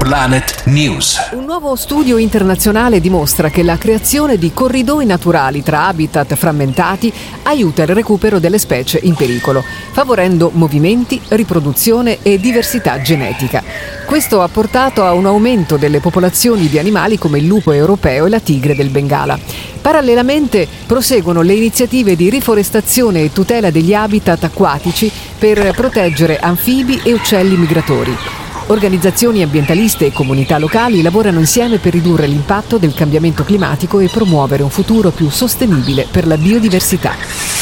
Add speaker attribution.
Speaker 1: Planet News.
Speaker 2: Un nuovo studio internazionale dimostra che la creazione di corridoi naturali tra habitat frammentati aiuta il recupero delle specie in pericolo, favorendo movimenti, riproduzione e diversità genetica. Questo ha portato a un aumento delle popolazioni di animali come il lupo europeo e la tigre del Bengala. Parallelamente proseguono le iniziative di riforestazione e tutela degli habitat acquatici per proteggere anfibi e uccelli migratori. Organizzazioni ambientaliste e comunità locali lavorano insieme per ridurre l'impatto del cambiamento climatico e promuovere un futuro più sostenibile per la biodiversità.